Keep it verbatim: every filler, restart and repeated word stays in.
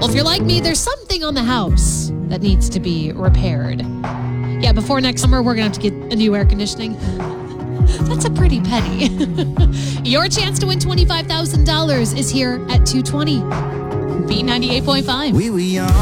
Well, if you're like me, there's something on the house that needs to be repaired. Yeah, before next summer, we're going to have to get a new air conditioning. That's a pretty penny. Your chance to win twenty-five thousand dollars is here at two twenty. B ninety-eight point five. We were young.